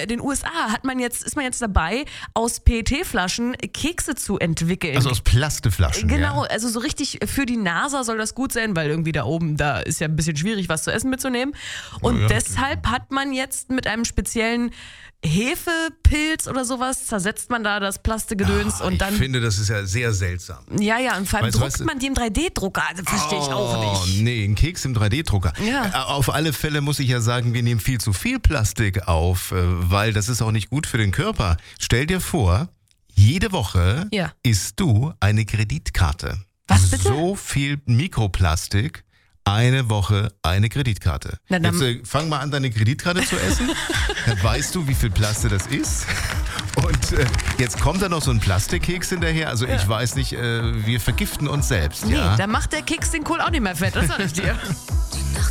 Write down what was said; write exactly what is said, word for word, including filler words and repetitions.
den U S A hat man jetzt, ist man jetzt dabei, aus P E T-Flaschen Kekse zu entwickeln. Also aus Plasteflaschen. Genau, ja. also so richtig für die NASA soll das gut sein, weil irgendwie da oben, da ist ja ein bisschen schwierig, was zu essen mitzunehmen. Und ja. deshalb hat man jetzt mit einem speziellen Hefepilz oder sowas, zersetzt man da das Plastikgedöns Ah, und dann... Ich finde, das ist ja sehr seltsam. Ja, ja, und vor allem Weißt du, druckt weißt du- man die im drei D-Drucker, also verstehe ich auch Oh, nicht. nee, ein Keks im drei D-Drucker. Ja. Äh, Auf alle Fälle muss ich ja sagen, wir nehmen viel zu viel Plastik auf, äh, weil das ist auch nicht gut für den Körper. Stell dir vor, jede Woche Ja. isst du eine Kreditkarte. Was bitte? So viel Mikroplastik, eine Woche eine Kreditkarte. Na, dann- Jetzt äh, fang mal an, deine Kreditkarte zu essen. Dann weißt du, wie viel Plastik das ist. Und äh, jetzt kommt da noch so ein Plastikkeks hinterher. Also ich weiß nicht, äh, wir vergiften uns selbst. Nee, ja? da macht der Keks den Kohl auch nicht mehr fett, das sag ich dir.